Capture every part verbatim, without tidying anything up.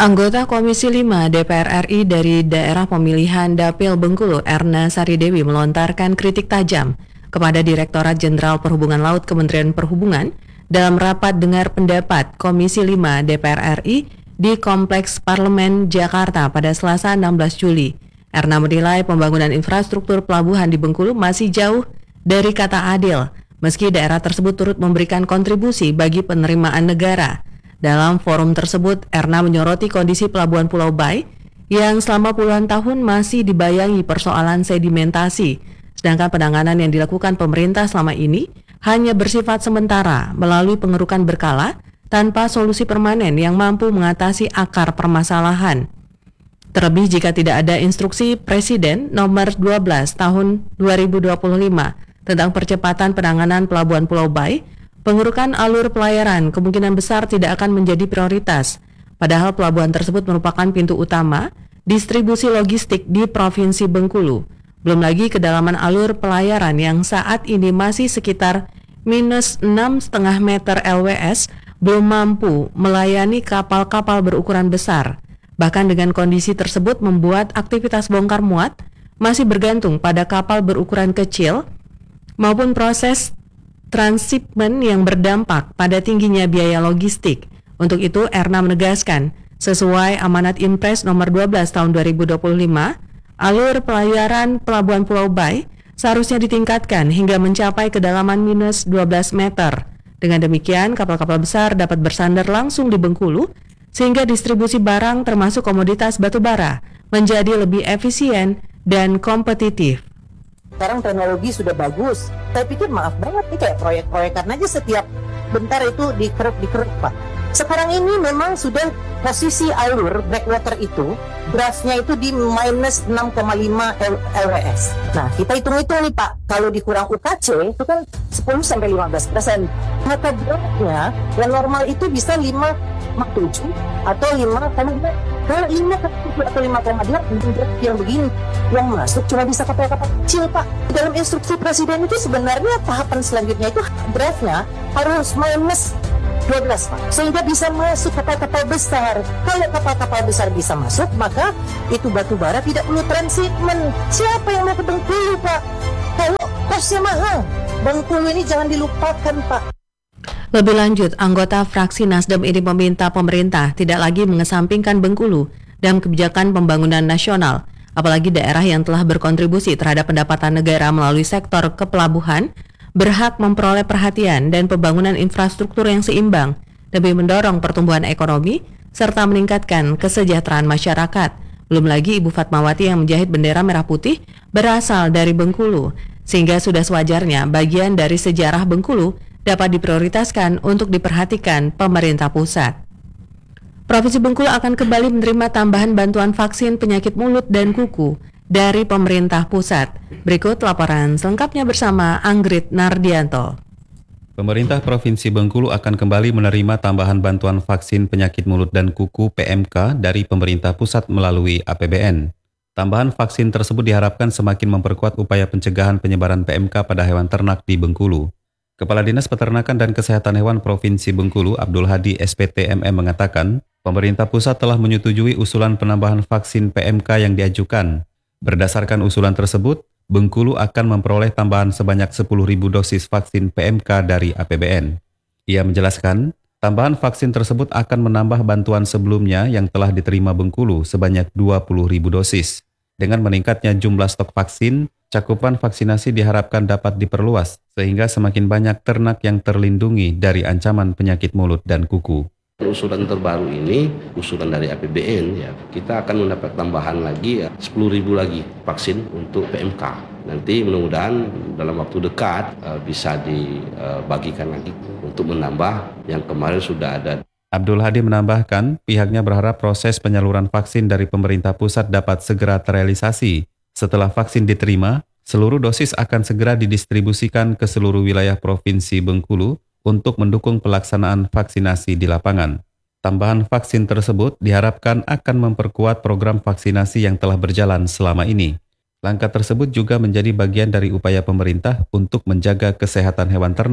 Anggota Komisi lima D P R R I dari daerah pemilihan Dapil Bengkulu, Erna Saridewi, melontarkan kritik tajam kepada Direktorat Jenderal Perhubungan Laut Kementerian Perhubungan dalam rapat dengar pendapat Komisi lima D P R R I di Kompleks Parlemen Jakarta pada Selasa enam belas Juli. Erna menilai pembangunan infrastruktur pelabuhan di Bengkulu masih jauh dari kata adil, meski daerah tersebut turut memberikan kontribusi bagi penerimaan negara. Dalam forum tersebut, Erna menyoroti kondisi Pelabuhan Pulau Bae yang selama puluhan tahun masih dibayangi persoalan sedimentasi, sedangkan penanganan yang dilakukan pemerintah selama ini hanya bersifat sementara melalui pengerukan berkala tanpa solusi permanen yang mampu mengatasi akar permasalahan. Terlebih jika tidak ada instruksi Presiden nomor dua belas tahun dua ribu dua puluh lima tentang percepatan penanganan Pelabuhan Pulau Bae, pengerukan alur pelayaran kemungkinan besar tidak akan menjadi prioritas, padahal pelabuhan tersebut merupakan pintu utama distribusi logistik di Provinsi Bengkulu. Belum lagi kedalaman alur pelayaran yang saat ini masih sekitar minus enam koma lima meter L W S belum mampu melayani kapal-kapal berukuran besar. Bahkan dengan kondisi tersebut membuat aktivitas bongkar muat masih bergantung pada kapal berukuran kecil maupun proses transshipment yang berdampak pada tingginya biaya logistik. Untuk itu, Erna menegaskan, sesuai amanat Impres nomor dua belas tahun dua ribu dua puluh lima, alur pelayaran Pelabuhan Pulau Bae seharusnya ditingkatkan hingga mencapai kedalaman minus dua belas meter. Dengan demikian, kapal-kapal besar dapat bersandar langsung di Bengkulu, sehingga distribusi barang termasuk komoditas batubara menjadi lebih efisien dan kompetitif. Sekarang teknologi sudah bagus. Saya pikir maaf banget nih kayak proyek-proyekan aja setiap bentar itu dikeruk-dikeruk Pak. Sekarang ini memang sudah posisi alur breakwater itu, draftnya itu di minus enam koma lima L W S. Nah kita hitung-hitung nih Pak, kalau dikurang U K C itu kan sepuluh sampai lima belas persen. Maka draftnya yang normal itu bisa lima koma tujuh atau lima koma lima. Kalau lima koma tujuh atau lima koma delapan yang begini, yang masuk cuma bisa kapal-kapal kecil Pak. Dalam instruksi Presiden itu sebenarnya tahapan selanjutnya itu draftnya harus minus dua belas Pak, sehingga bisa masuk kapal-kapal besar. Kalau kapal-kapal besar bisa masuk, maka itu batu bara tidak perlu transshipment. Siapa yang mau ke Bengkulu Pak? Kalau kosnya mahal, Bengkulu ini jangan dilupakan Pak. Lebih lanjut, anggota fraksi Nasdem ini meminta pemerintah tidak lagi mengesampingkan Bengkulu dalam kebijakan pembangunan nasional, apalagi daerah yang telah berkontribusi terhadap pendapatan negara melalui sektor kepelabuhan berhak memperoleh perhatian dan pembangunan infrastruktur yang seimbang demi mendorong pertumbuhan ekonomi serta meningkatkan kesejahteraan masyarakat. Belum lagi Ibu Fatmawati yang menjahit bendera merah putih berasal dari Bengkulu, sehingga sudah sewajarnya bagian dari sejarah Bengkulu dapat diprioritaskan untuk diperhatikan pemerintah pusat. Provinsi Bengkulu akan kembali menerima tambahan bantuan vaksin penyakit mulut dan kuku dari pemerintah pusat. Berikut laporan selengkapnya bersama Anggrit Nardianto. Pemerintah Provinsi Bengkulu akan kembali menerima tambahan bantuan vaksin penyakit mulut dan kuku P M K dari pemerintah pusat melalui A P B N. Tambahan vaksin tersebut diharapkan semakin memperkuat upaya pencegahan penyebaran P M K pada hewan ternak di Bengkulu. Kepala Dinas Peternakan dan Kesehatan Hewan Provinsi Bengkulu, Abdul Hadi S P T M M mengatakan, pemerintah pusat telah menyetujui usulan penambahan vaksin P M K yang diajukan. Berdasarkan usulan tersebut, Bengkulu akan memperoleh tambahan sebanyak sepuluh ribu dosis vaksin P M K dari A P B N. Ia menjelaskan, tambahan vaksin tersebut akan menambah bantuan sebelumnya yang telah diterima Bengkulu sebanyak dua puluh ribu dosis. Dengan meningkatnya jumlah stok vaksin, cakupan vaksinasi diharapkan dapat diperluas, sehingga semakin banyak ternak yang terlindungi dari ancaman penyakit mulut dan kuku. Usulan terbaru ini, usulan dari A P B N, ya, kita akan mendapat tambahan lagi ya, sepuluh ribu lagi vaksin untuk P M K. Nanti mudah-mudahan dalam waktu dekat uh, bisa dibagikan lagi untuk menambah yang kemarin sudah ada. Abdul Hadi menambahkan, pihaknya berharap proses penyaluran vaksin dari pemerintah pusat dapat segera terrealisasi. Setelah vaksin diterima, seluruh dosis akan segera didistribusikan ke seluruh wilayah Provinsi Bengkulu untuk mendukung pelaksanaan vaksinasi di lapangan. Tambahan vaksin tersebut diharapkan akan memperkuat program vaksinasi yang telah berjalan selama ini. Langkah tersebut juga menjadi bagian dari upaya pemerintah untuk menjaga kesehatan hewan ternak,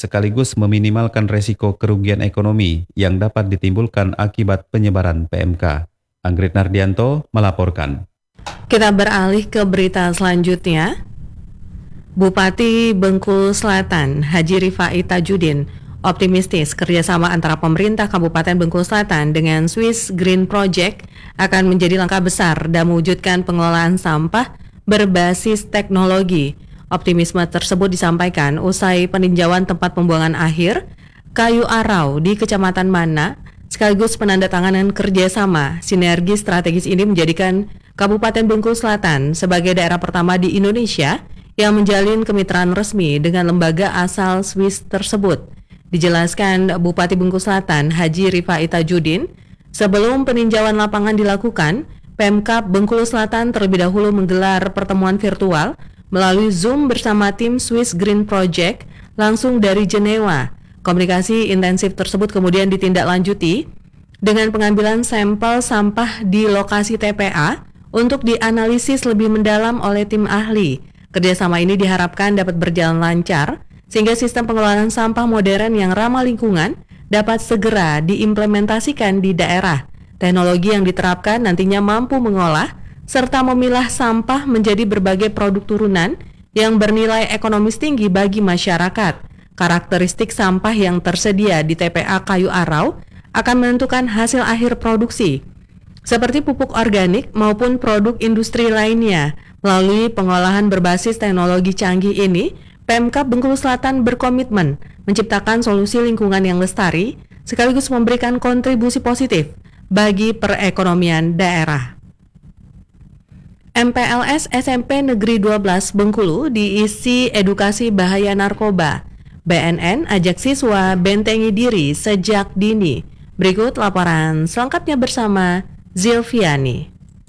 sekaligus meminimalkan resiko kerugian ekonomi yang dapat ditimbulkan akibat penyebaran P M K. Anggrit Nardianto melaporkan. Kita beralih ke berita selanjutnya. Bupati Bengkulu Selatan, Haji Rifai Tajudin, optimistis kerjasama antara pemerintah Kabupaten Bengkulu Selatan dengan Swiss Green Project akan menjadi langkah besar dalam mewujudkan pengelolaan sampah berbasis teknologi. Optimisme tersebut disampaikan usai peninjauan tempat pembuangan akhir Kayu Arau di Kecamatan Mana, sekaligus penandatanganan kerjasama. Sinergi strategis ini menjadikan Kabupaten Bengkulu Selatan sebagai daerah pertama di Indonesia yang menjalin kemitraan resmi dengan lembaga asal Swiss tersebut. Dijelaskan Bupati Bengkulu Selatan Haji Rifai Tajudin, sebelum peninjauan lapangan dilakukan, Pemkab Bengkulu Selatan terlebih dahulu menggelar pertemuan virtual melalui Zoom bersama tim Swiss Green Project langsung dari Jenewa. Komunikasi intensif tersebut kemudian ditindaklanjuti dengan pengambilan sampel sampah di lokasi T P A untuk dianalisis lebih mendalam oleh tim ahli. Kerjasama ini diharapkan dapat berjalan lancar, sehingga sistem pengelolaan sampah modern yang ramah lingkungan dapat segera diimplementasikan di daerah. Teknologi yang diterapkan nantinya mampu mengolah serta memilah sampah menjadi berbagai produk turunan yang bernilai ekonomis tinggi bagi masyarakat. Karakteristik sampah yang tersedia di T P A Kayu Arau akan menentukan hasil akhir produksi, seperti pupuk organik maupun produk industri lainnya. Melalui pengolahan berbasis teknologi canggih ini, Pemkab Bengkulu Selatan berkomitmen menciptakan solusi lingkungan yang lestari, sekaligus memberikan kontribusi positif bagi perekonomian daerah. M P L S S M P Negeri dua belas Bengkulu diisi edukasi bahaya narkoba. B N N ajak siswa bentengi diri sejak dini. Berikut laporan selengkapnya bersama Zilviani.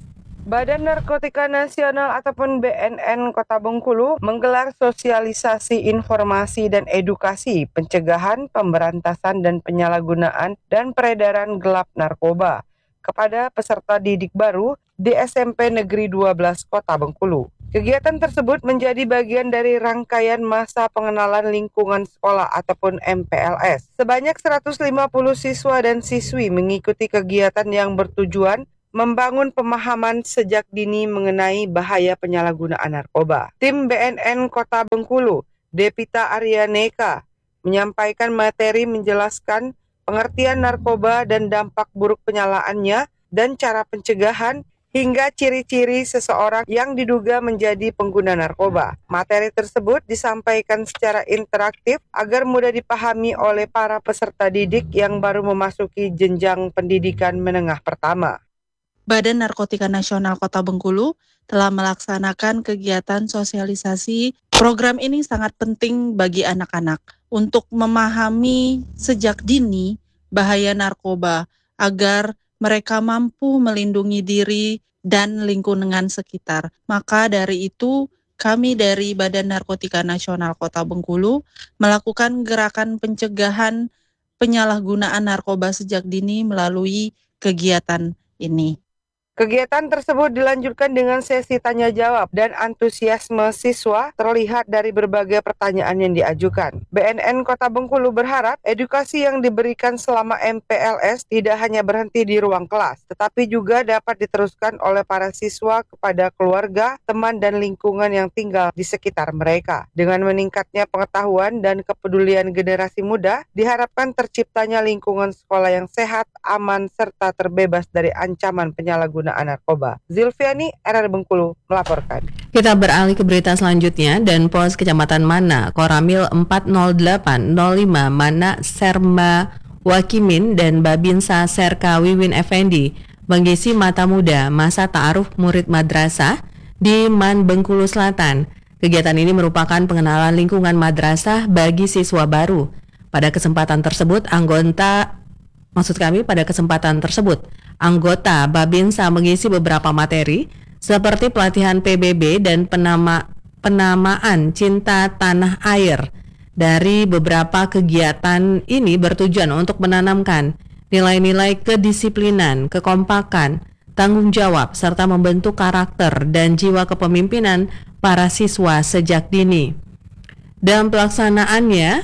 Badan Narkotika Nasional ataupun B N N Kota Bengkulu menggelar sosialisasi informasi dan edukasi pencegahan, pemberantasan dan penyalahgunaan dan peredaran gelap narkoba kepada peserta didik baru di S M P Negeri dua belas Kota Bengkulu. Kegiatan tersebut menjadi bagian dari rangkaian masa pengenalan lingkungan sekolah ataupun M P L S. Sebanyak seratus lima puluh siswa dan siswi mengikuti kegiatan yang bertujuan membangun pemahaman sejak dini mengenai bahaya penyalahgunaan narkoba. Tim B N N Kota Bengkulu, Depita Aryaneka, menyampaikan materi menjelaskan pengertian narkoba dan dampak buruk penyalahannya dan cara pencegahan hingga ciri-ciri seseorang yang diduga menjadi pengguna narkoba. Materi tersebut disampaikan secara interaktif agar mudah dipahami oleh para peserta didik yang baru memasuki jenjang pendidikan menengah pertama. Badan Narkotika Nasional Kota Bengkulu telah melaksanakan kegiatan sosialisasi. Program ini sangat penting bagi anak-anak untuk memahami sejak dini bahaya narkoba agar mereka mampu melindungi diri dan lingkungan sekitar. Maka dari itu, kami dari Badan Narkotika Nasional Kota Bengkulu melakukan gerakan pencegahan penyalahgunaan narkoba sejak dini melalui kegiatan ini. Kegiatan tersebut dilanjutkan dengan sesi tanya jawab dan antusiasme siswa terlihat dari berbagai pertanyaan yang diajukan. B N N Kota Bengkulu berharap edukasi yang diberikan selama M P L S tidak hanya berhenti di ruang kelas, tetapi juga dapat diteruskan oleh para siswa kepada keluarga, teman dan lingkungan yang tinggal di sekitar mereka. Dengan meningkatnya pengetahuan dan kepedulian generasi muda, diharapkan terciptanya lingkungan sekolah yang sehat, aman, serta terbebas dari ancaman penyalahgunaan narkoba. Zilviani, R R Bengkulu, melaporkan. Kita beralih ke berita selanjutnya. Dan Pos Kecamatan Mana, Koramil empat nol delapan nol lima Mana Serma Wakimin dan Babinsa Serka Wiwin Effendi mengisi mata muda masa ta'aruf murid madrasah di Man Bengkulu Selatan. Kegiatan ini merupakan pengenalan lingkungan madrasah bagi siswa baru. Pada kesempatan tersebut, anggota Maksud kami pada kesempatan tersebut, anggota Babinsa mengisi beberapa materi seperti pelatihan P B B dan penama, penamaan cinta tanah air. Dari beberapa kegiatan ini bertujuan untuk menanamkan nilai-nilai kedisiplinan, kekompakan, tanggung jawab, serta membentuk karakter dan jiwa kepemimpinan para siswa sejak dini. Dalam pelaksanaannya,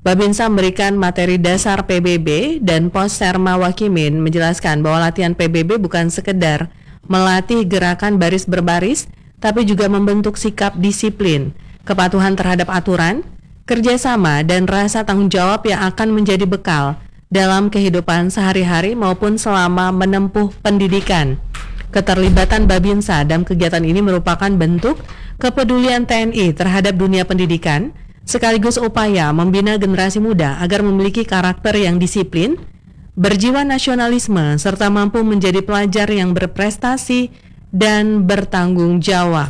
Babinsa memberikan materi dasar P B B dan Pos Serma Wakimin menjelaskan bahwa latihan P B B bukan sekedar melatih gerakan baris berbaris, tapi juga membentuk sikap disiplin, kepatuhan terhadap aturan, kerjasama, dan rasa tanggung jawab yang akan menjadi bekal dalam kehidupan sehari-hari maupun selama menempuh pendidikan. Keterlibatan Babinsa dalam kegiatan ini merupakan bentuk kepedulian T N I terhadap dunia pendidikan, sekaligus upaya membina generasi muda agar memiliki karakter yang disiplin, berjiwa nasionalisme, serta mampu menjadi pelajar yang berprestasi dan bertanggung jawab.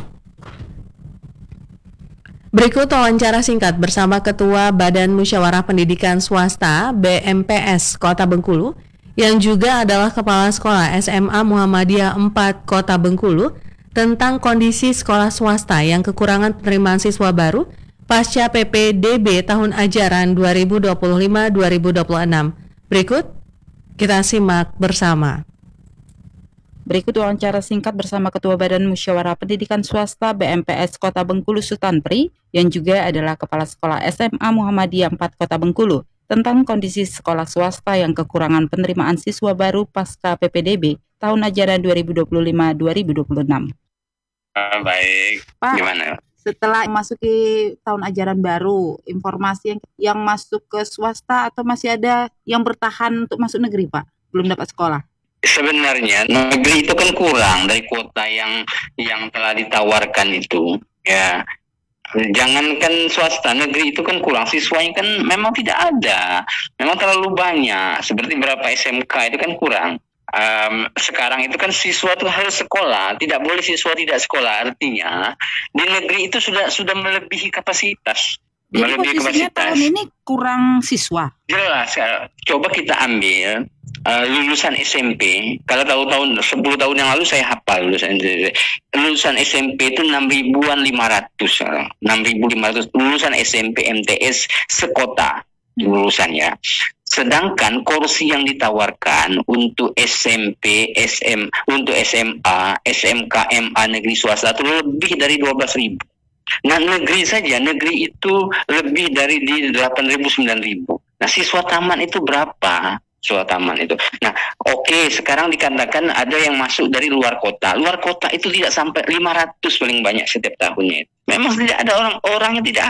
Berikut wawancara singkat bersama Ketua Badan Musyawarah Pendidikan Swasta B M P S Kota Bengkulu, yang juga adalah Kepala Sekolah S M A Muhammadiyah empat Kota Bengkulu, tentang kondisi sekolah swasta yang kekurangan penerimaan siswa baru pasca P P D B tahun ajaran dua ribu dua puluh lima dua ribu dua puluh enam. Berikut kita simak bersama. Berikut wawancara singkat bersama Ketua Badan Musyawarah Pendidikan Swasta B M P S Kota Bengkulu Sutantri, yang juga adalah Kepala Sekolah S M A Muhammadiyah empat Kota Bengkulu, tentang kondisi sekolah swasta yang kekurangan penerimaan siswa baru pasca P P D B tahun ajaran dua ribu dua puluh lima dua ribu dua puluh enam. Uh, baik, Pak, gimana? Setelah memasuki tahun ajaran baru, informasi yang, yang masuk ke swasta atau masih ada yang bertahan untuk masuk negeri, Pak? Belum dapat sekolah? Sebenarnya negeri itu kan kurang dari kuota yang yang telah ditawarkan itu. Ya, jangankan swasta, negeri itu kan kurang, siswanya kan memang tidak ada, memang terlalu banyak. Seperti berapa S M K itu kan kurang. Um, sekarang itu kan siswa itu harus sekolah, tidak boleh siswa tidak sekolah. Artinya di negeri itu sudah sudah melebihi kapasitas. Jadi melebihi posisinya kapasitas. tahun ini kurang siswa. Jelas, coba kita ambil uh, lulusan S M P. Kalau tahu tahun sepuluh tahun yang lalu saya hafal lulusan lulusan S M P itu enam ribuan lima ratus, enam ribu lima ratus lulusan S M P M T S sekota lulusannya. Sedangkan kursi yang ditawarkan untuk S M P, S M, untuk S M A, S M K, M A negeri swasta itu lebih dari dua belas ribu. Nah, negeri saja, negeri itu lebih dari di delapan ribu, sembilan ribu. Nah, siswa taman itu berapa? Siswa taman itu. Nah, oke, okay, sekarang dikatakan ada yang masuk dari luar kota. Luar kota itu tidak sampai lima ratus paling banyak setiap tahunnya. Memang tidak ada orang-orangnya, tidak